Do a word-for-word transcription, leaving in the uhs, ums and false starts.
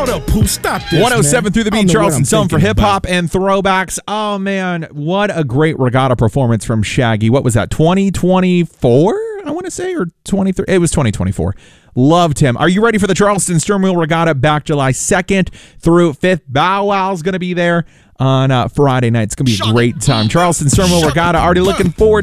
Hold up, Pooh. Stop this, one oh seven man. through the I don't beat, know what Charleston I'm Stone for thinking hip hop and throwbacks. Oh, man, what a great regatta performance from Shaggy. What was that, twenty twenty-four, I want to say, or twenty-three? It was twenty twenty-four. Loved him. Are you ready for the Charleston Stern Wheel Regatta back July second through fifth? Bow Wow's going to be there on uh, Friday night. It's going to be a great time. Charleston Stern Wheel Regatta, already looking forward